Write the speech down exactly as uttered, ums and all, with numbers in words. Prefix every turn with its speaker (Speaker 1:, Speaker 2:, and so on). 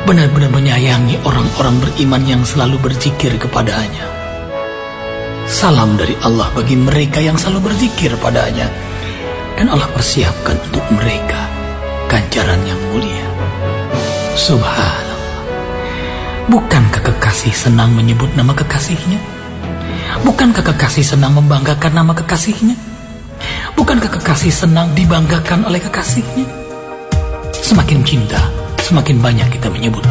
Speaker 1: benar-benar menyayangi orang-orang beriman yang selalu berzikir kepada-Nya. Salam dari Allah bagi mereka yang selalu berzikir padanya, dan Allah persiapkan untuk mereka ganjaran yang mulia. Subhanallah. Bukankah kekasih senang menyebut nama kekasihnya? Bukankah kekasih senang membanggakan nama kekasihnya? Bukankah kekasih senang dibanggakan oleh kekasihnya? Semakin cinta, semakin banyak kita menyebut